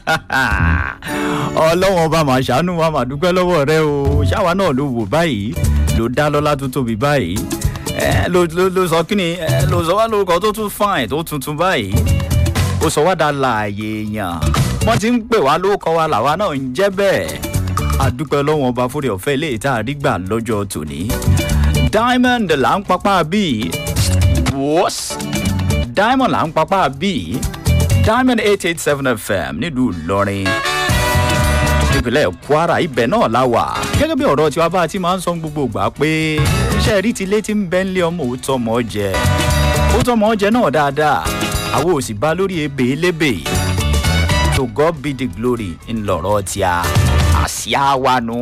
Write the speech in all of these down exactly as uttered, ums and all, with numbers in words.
ọlọ́wọ́n ọba máa ṣàánú wa máa dúpẹ́ lọ́wọ́ rẹ o ṣáwa náà ló wò báyìí ló dá lọ́lá tó tóbi báyìí ló ló sọ kí ni ló sọ wá lórúkọ tó tún fine tó tuntun báyìí ó sọ wá dá láàyè èèyàn wọ́n ti ń pè wá lórúkọ wa làwa náà ń jẹ́ bẹ́ẹ̀ àdúpẹ́ lọ́wọ́n ọba fúri ọ̀fẹ́ ilé ìta àrígbà lọ́jọ́ tòní diamond là ń papá bíi wọ́s diamond là ń papá bíi diamond eight eight seven f m nílùú ìlọrin ìpínlẹ̀ kwara ibẹ̀ náà la wà gẹ́gẹ́ bí ọ̀rọ̀ tiwa bá ti máa ń sọ gbogbo ìgbà pé iṣẹ́ rí ti létí ń bẹ́ ńlé ọmọ òótọ́ ọmọ jẹ òótọ́ ọmọ jẹ náà dáadáa àwọn ò sì bá lórí ebè elébè to God be the glory ńlọrọ̀ tí a àsíá wa nù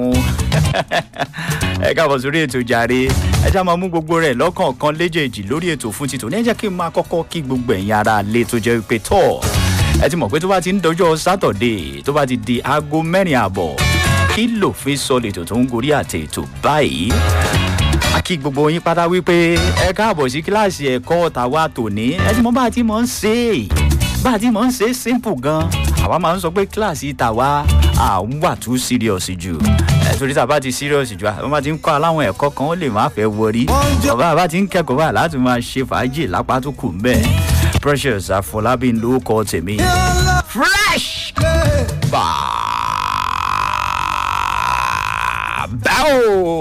ẹ káàbọ̀ sórí ètò jàre ẹ já máa mú gbogbo rẹ̀ lọ́kọ̀ọ̀kan léjèèjì lórí ètò fún títò ní ẹ jẹ́ kí n máa kọ́kọ́ kí gbogbo ẹ̀yin ara lé tó jẹ́ pé tọ́ ẹ ti mọ̀ pé tó bá ti ń dọjọ́ sátọ̀dé tó bá ti di aago mẹ́rin àbọ̀ kí lòfin sọ lètò tó ń gorí àtẹ ètò báyìí a kí gbogbo yín pátá wípé ẹ káàbọ̀ sí kíláàsì ẹ̀kọ́ tàwa tòní ẹ ti mọ̀ bá a ti mọ̀ ń ṣe é bá a ti mọ̀ ń ṣe é simple gan àwa máa ń sọ pé kíláàsì tàwa à ń wà too serious jù ẹ torí tá a bá ti serious jù àwọn bá ti ń kọ́ aláwọn ẹ̀kọ́ kan ó lè má fẹ́ wọrí bàbá bá ti ń kẹ́kọ̀ọ́ báyìí láti máa ṣe fàájì lápá tó kù mbẹ́ Precious Afọlábí ló kọ́ tèmi fresh báwo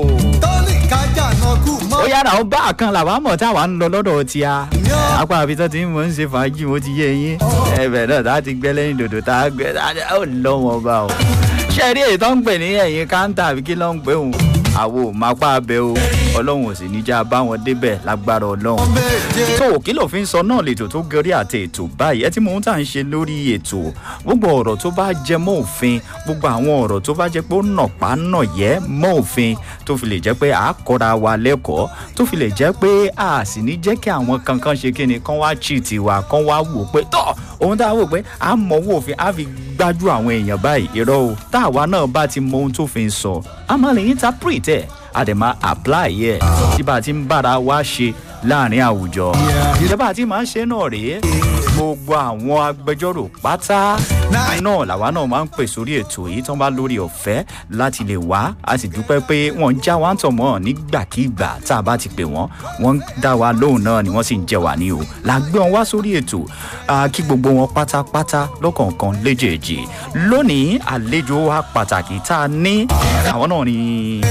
ó yára ó bá kan làwa mọ̀ táwa ń lọ lọ́dọ̀ tí a apá àbí tó ti ń mọ̀ ń ṣe fàájì mo ti yé yín ẹ̀bẹ̀ náà tá a ti gbẹ́ lẹ́yìn dòdò tá a gbẹ́ ó lọ́wọ́ bá o ṣe rí èyí tó ń pè ní ẹ̀yìn káńtà àbí kí ló ń pè òun àwo mápá abẹ o ọlọ́run ò sì ní já bá wọn débẹ̀ lágbára ọlọ́run tó kí ló fi ń sọ náà lètò tó gẹrí àti ètò báyìí ẹ tí mò ń tà ń ṣe lórí ètò gbogbo ọ̀rọ̀ tó bá jẹ mọ́ òfin gbogbo àwọn ọ̀rọ̀ tó bá jẹ pé ó nàpá nàyẹ́ mọ́ òfin tó fi lè jẹ́ pé à á kọ́ra wa lẹ́kọ̀ọ́ tó fi lè jẹ́ pé a sì ní jẹ́ kí àwọn kankan ṣe kí ni kán wá cheat wa kán wá wò pé tọ́ ohun tá a wò pé à ń mọ owó òfin á fi gbájú àwọn èèyàn báyìí irọ́ o táwa náà bá ti mọ ohun tó fi ń sọ a máa lè interpret ẹ̀ a dẹ̀ máa apply ẹ̀ tí bá a ti ń bára wa ṣe láàrin àwùjọ ìjọba àti máa ń ṣe náà rèé gbogbo àwọn agbẹjọ́rò pátá náà làwa náà máa ń pè sórí ètò yìí tán bá lórí ọ̀fẹ́ láti lè wá a sì dúpẹ́ pé wọ́n ń já wá ń tọ̀ mọ́ nígbàkigbà tá a bá ti pè wọ́n wọ́n ń dá wa lóhùn náà ni wọ́n sì ń jẹ wá ní o la gbé wọn wá sórí ètò kí gbogbo wọn pátápátá lọ́kọ̀ọ̀kan léjèèjì lónìí àlejò wa pàtàkì tá a ní àwọn náà ni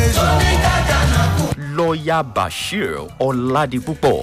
lọ́ọ̀yà Bashir Ọládipúpọ̀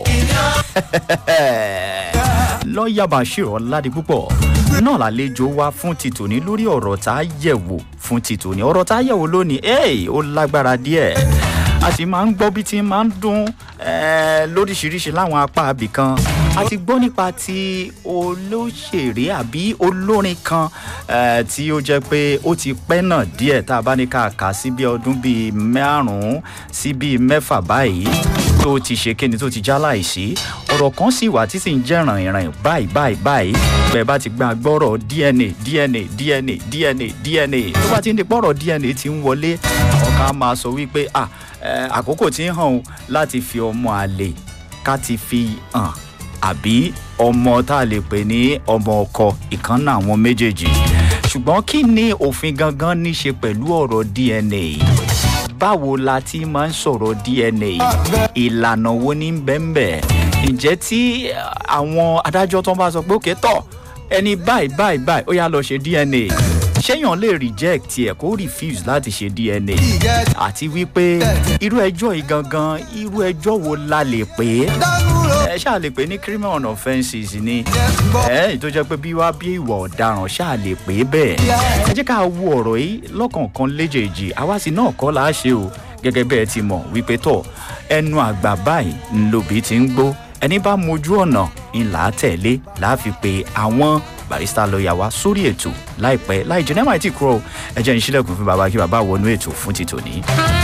lọ́ọ̀yà Bashir Ọládipúpọ̀ náà lálejò wá fún tìtòní lórí ọ̀rọ̀ tá a yẹ̀wò fún tìtòní ọ̀rọ̀ tá a yẹ̀wò lónìí ẹ̀ ó lágbára díẹ̀ a sì máa ń gbọ́ bí ti máa ń dún lóríṣiríṣi láwọn apá abì kan a ti gbọ́ nípa ti olóṣèré àbí olórin kan tí ó jẹ́ pé ó ti pẹ́ náà díẹ̀ tá a bá ní ká kà sí bí ọdún bíi márùn-ún sí bíi mẹ́fà báyìí tó ti ṣe kíni tó ti já láìsí ọ̀rọ̀ kan sì wà tí sì ń jẹ́ ràn-ìràn báyìí báyìí báyìí bẹ́ẹ̀ bá ti gba gbọ́rọ̀ D N A D N A D N A D N A D N A tó bá ti ń di pọ́rọ̀ D N A ti ń wọlé ọ̀kan máa sọ wípé ah àkókò tí ń hàn láti fi ọmọ àlè ká ti fi hàn àbí ọmọ tá a lè pè ní ọmọ ọkọ ìkànnà àwọn méjèèjì ṣùgbọ́n kí ni òfin gangan ní ṣe pẹ̀lú ọ̀rọ̀ D N A báwo la ti máa ń sọ̀rọ̀ D N A ìlànà wo ní bẹ́ẹ̀nbẹ́ ǹjẹ́ tí àwọn adájọ́ tó ń bá sọ pé òkè tọ̀ ẹni báyìí báyìí báyìí ó yá lọ ṣe D N A ṣéyàn lè reject ẹ̀ kó refuse láti ṣe D N A àti wípé irú ẹjọ́ yìí gangan irú ẹjọ́ wo la lè pè é ẹ ṣáà lè pè ní criminal offences ni ẹ tó jẹ́ pé bí wá bí ìwà ọ̀daràn ṣáà lè pè é bẹ́ẹ̀ ẹ jẹ́ ká wo ọ̀rọ̀ yìí lọ́kọ̀ọ̀kan léjèèjì àwa sì náà kọ́ la ṣe o gẹ́gẹ́ bẹ́ẹ̀ ti mọ̀ wípé tọ̀ ẹnu àgbà báyìí ńlòbí ti ń gbó ẹni bá mojú ọ̀nà ńlá tẹ̀lé láàfi pé àwọn barista lọ́ọ̀yà wa sórí ètò láìpẹ́ láì jẹ́ nẹ́ẹ̀mà tí kúrò ẹ jẹ́ ń ṣílẹ̀kùn fún bàbá kí bàbá wọnú ètò fún ti tòní.